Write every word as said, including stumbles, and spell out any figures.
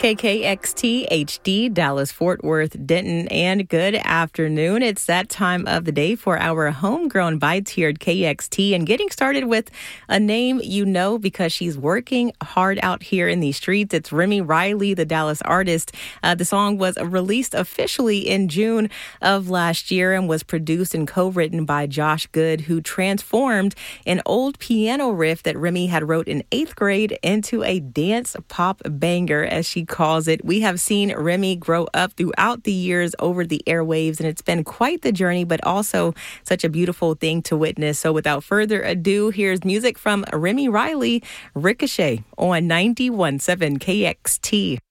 K K X T H D, Dallas, Fort Worth, Denton, and good afternoon. It's that time of the day for our homegrown bites here at K X T, and getting started with a name you know because she's working hard out here in these streets. It's Remi Riley, the Dallas artist. Uh, the song was released officially in June of last year and was produced and co-written by Josh Good, who transformed an old piano riff that Remi had wrote in eighth grade into a dance pop banger, as she calls it. We have seen Remi grow up throughout the years over the airwaves, and it's been quite the journey, but also such a beautiful thing to witness. So without further ado, here's music from Remi Riley, Ricochet, on ninety-one point seven K X T.